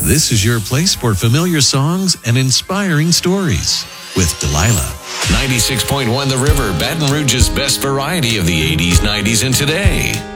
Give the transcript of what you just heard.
This is your place for familiar songs and inspiring stories with Delilah. 96.1 The River, Baton Rouge's best variety of the 80s, 90s, and today.